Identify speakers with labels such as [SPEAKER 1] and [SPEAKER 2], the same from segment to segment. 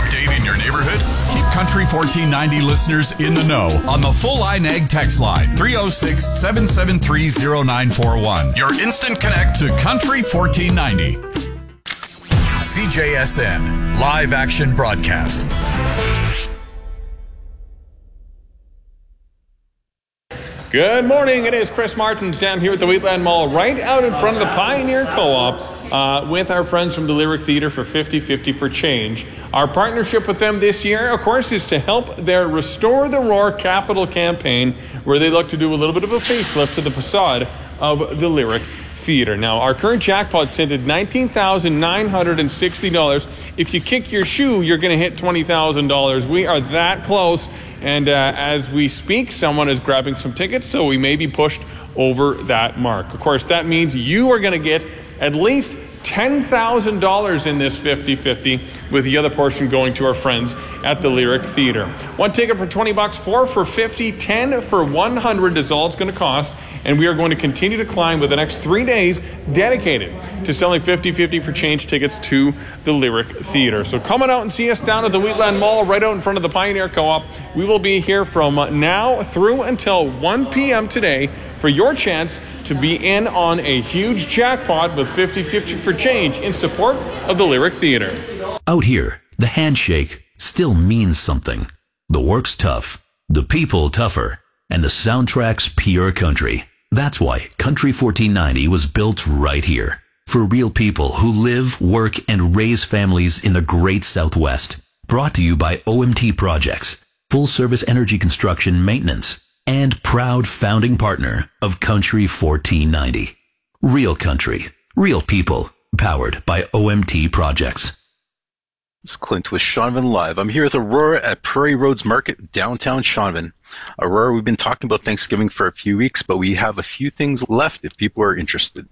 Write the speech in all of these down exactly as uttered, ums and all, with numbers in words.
[SPEAKER 1] update in your neighborhood? Keep Country fourteen ninety listeners in the know on the Full Line Ag text line three oh six, seven seven three, oh nine four one. Your instant connect to Country fourteen ninety. C J S N live action broadcast.
[SPEAKER 2] Good morning. It is Chris Martins down here at the Wheatland Mall, right out in front of the Pioneer Co-op, uh, with our friends from the Lyric Theatre for fifty fifty for Change. Our partnership with them this year, of course, is to help their Restore the Roar capital campaign, where they look to do a little bit of a facelift to the facade of the Lyric Theatre. Now, our current jackpot sits at nineteen thousand nine hundred sixty dollars. If you kick your shoe, you're going to hit twenty thousand dollars. We are that close. And uh, as we speak, someone is grabbing some tickets, so we may be pushed over that mark. Of course, that means you are going to get at least ten thousand dollars in this fifty fifty, with the other portion going to our friends at the Lyric Theatre. One ticket for twenty bucks, four for fifty, ten for one hundred is all it's going to cost. And we are going to continue to climb with the next three days dedicated to selling fifty fifty for Change tickets to the Lyric Theatre. So come on out and see us down at the Wheatland Mall, right out in front of the Pioneer Co-op. We will be here from now through until one p.m. today for your chance to be in on a huge jackpot with fifty fifty for Change in support of the Lyric Theatre.
[SPEAKER 3] Out here, the handshake still means something. The work's tough, the people tougher, and the soundtrack's pure country. That's why Country fourteen ninety was built right here. For real people who live, work, and raise families in the great Southwest. Brought to you by O M T Projects, full service energy construction maintenance, and proud founding partner of Country fourteen ninety. Real country, real people, powered by O M T Projects.
[SPEAKER 4] It's Clint with Shaunavon Live. I'm here with Aurora at Prairie Roads Market, downtown Shaunavon. Aurora, we've been talking about Thanksgiving for a few weeks, but we have a few things left if people are interested.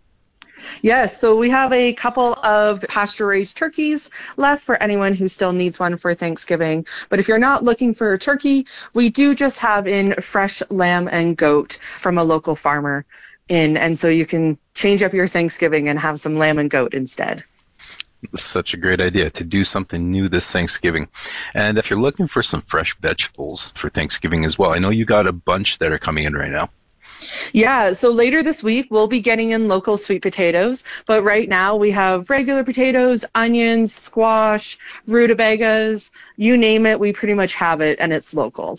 [SPEAKER 5] Yes, so we have a couple of pasture-raised turkeys left for anyone who still needs one for Thanksgiving. But if you're not looking for a turkey, we do just have in fresh lamb and goat from a local farmer in, and so you can change up your Thanksgiving and have some lamb and goat instead.
[SPEAKER 4] Such a great idea to do something new this Thanksgiving. And if you're looking for some fresh vegetables for Thanksgiving as well, I know you got a bunch that are coming in right now.
[SPEAKER 5] Yeah, so later this week, we'll be getting in local sweet potatoes, but right now we have regular potatoes, onions, squash, rutabagas, you name it, we pretty much have it, and it's local.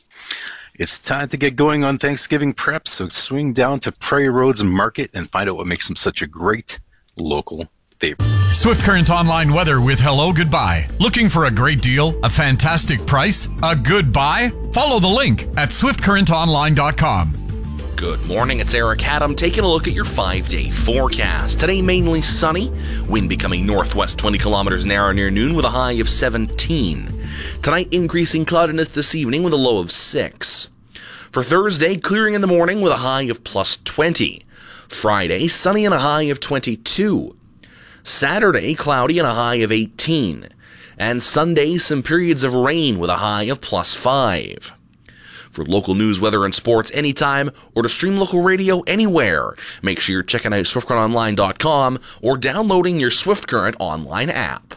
[SPEAKER 4] It's time to get going on Thanksgiving prep, so swing down to Prairie Roads Market and find out what makes them such a great local favorite.
[SPEAKER 1] Swift Current Online weather with Hello Goodbye. Looking for a great deal, a fantastic price, a good buy? Follow the link at swift current online dot com.
[SPEAKER 6] Good morning, it's Eric Haddam taking a look at your five-day forecast. Today mainly sunny, wind becoming northwest twenty kilometers an hour near noon with a high of seventeen. Tonight increasing cloudiness this evening with a low of six. For Thursday, clearing in the morning with a high of plus twenty. Friday, sunny and a high of twenty-two. Saturday, cloudy and a high of eighteen. And Sunday, some periods of rain with a high of plus five. For local news, weather, and sports anytime, or to stream local radio anywhere, make sure you're checking out swift current online dot com or downloading your Swift Current online app.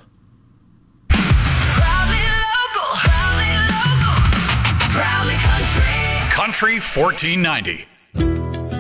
[SPEAKER 7] Proudly local, proudly local, proudly country.
[SPEAKER 1] Country fourteen ninety.